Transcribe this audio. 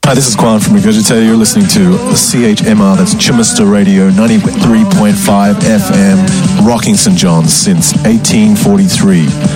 Hi, this is Quan from Regurgitator. You're listening to CHMR, that's Chimister Radio, 93.5 FM, rocking St. John's since 1843.